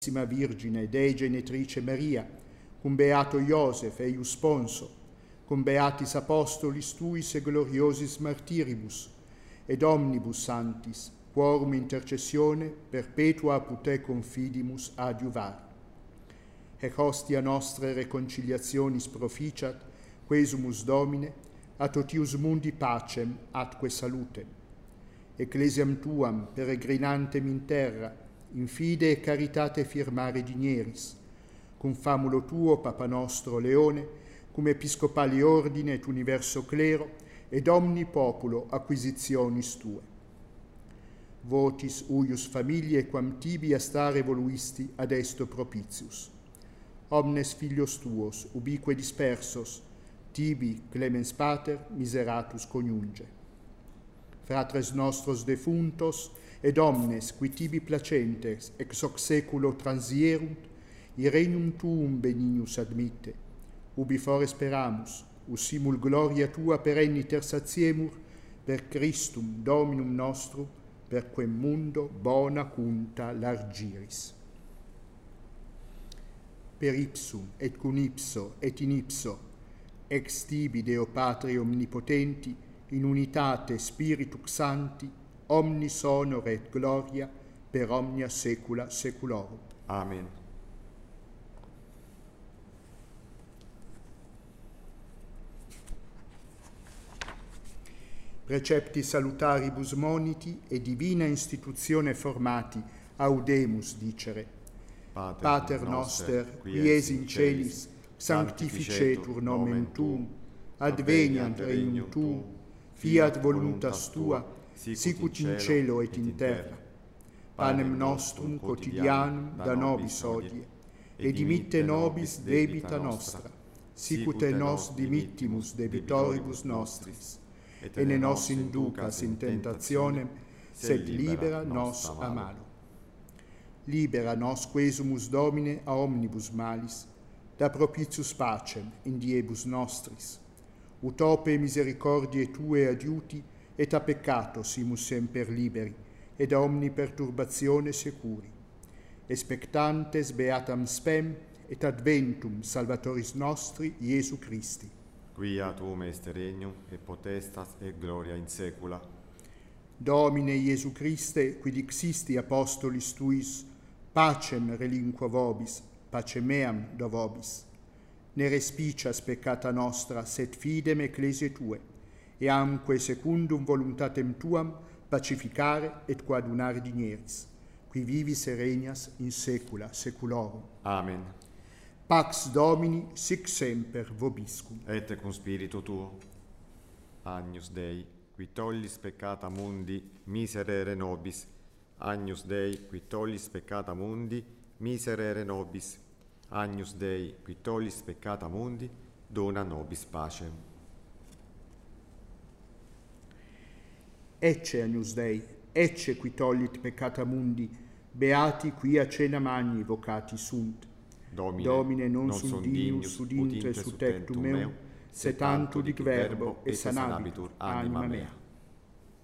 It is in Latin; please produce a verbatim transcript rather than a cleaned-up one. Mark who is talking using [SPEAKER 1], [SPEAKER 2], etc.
[SPEAKER 1] Virgine, Dei Genetrice Maria, cum beato Iosef, eius sponso, cum beatis apostolis tuis e gloriosis martiribus, ed omnibus santis, quorum intercessione perpetua apud te confidimus adiuvar. Ec hostia nostre reconciliationis proficiat, quesumus Domine, a totius mundi pacem atque salutem. Ecclesiam tuam, peregrinantem in terra, in fide e caritate firmare digneris, cum famulo tuo, Papa nostro Leone, cum episcopali ordine et universo clero, ed omni populo acquisitionis tue. Votis uius familiae quam tibi a stare voluisti ad esto propitius. Omnes filios tuos, ubique dispersos, tibi, clemens pater, miseratus coniunge. Fratres nostros defuntos, ed omnes qui tibi placentes ex hoc seculo transierunt, irenum tuum benignus admitte, ubi fore speramus, us simul gloria tua perenniter satiemur, per Christum Dominum nostrum, per quem mundo bona cunta largiris. Per ipsum, et cum ipso, et in ipso, ex tibi Deo Patri omnipotenti, in unitate Spiritus Sancti, omnis honor et gloria, per omnia saecula saeculorum.
[SPEAKER 2] Amen.
[SPEAKER 1] Precepti salutaribus moniti e divina instituzione formati, audemus dicere.
[SPEAKER 2] Pater,
[SPEAKER 1] Pater noster, qui es in celis, sanctificetur nomen tuum, adveniat regnum tuum, fiat voluntas tua, sicut in cielo et in terra. Panem nostrum quotidianum da nobis hodie, et dimitte nobis debita nostra, sicut et nos dimittimus debitoribus nostris, et ne nos inducas in tentationem, sed libera nos a malo. Libera nos quesumus Domine a omnibus malis, da propitius pacem in diebus nostris, ut ope misericordie tue adiuti, et a peccato simus semper liberi, ed a omni perturbazione securi. Expectantes beatam spem, et adventum Salvatoris nostri, Iesu Christi.
[SPEAKER 2] Quia tuum est regnum, et potestas, et gloria in saecula.
[SPEAKER 1] Domine Iesu Christe, qui dixisti apostolis tuis, pacem relinquo vobis, pacem meam do vobis. Ne respicias peccata nostra, sed fidem ecclesiae tue, e amque secundum voluntatem tuam pacificare et coadunare digneris, qui vivis e regnas in saecula saeculorum.
[SPEAKER 2] Amen.
[SPEAKER 1] Pax Domini sic semper vobiscum.
[SPEAKER 2] Et cum spiritu tuo. Agnus Dei, qui tollis peccata mundi, miserere nobis. Agnus Dei, qui tollis peccata mundi, miserere nobis. Agnus Dei, qui tollis peccata mundi, dona nobis pacem.
[SPEAKER 1] Ecce Agnus Dei, ecce qui tollit peccata mundi, beati qui a cena magni vocati sunt.
[SPEAKER 2] Domine,
[SPEAKER 1] Domine non, non sunt dignus ud intre sut tectum meum, sed tanto dic verbo, et sanabitur anima mea.